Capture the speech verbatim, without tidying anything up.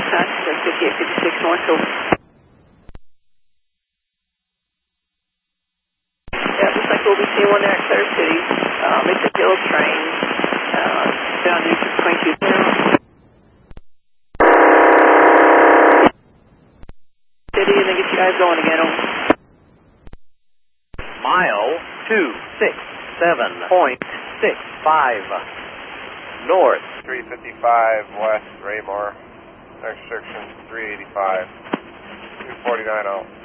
Contact fifty-eight fifty-six North, over. Yeah, looks like we'll be seeing one there at Clear City. Um, it's a hill train. Uh, down to twenty-two zero. City, and then get you guys going again. Over. Mile two six seven point six five north. three fifty-five west, Raymore. Next section, three eighty-five. two forty-nine out.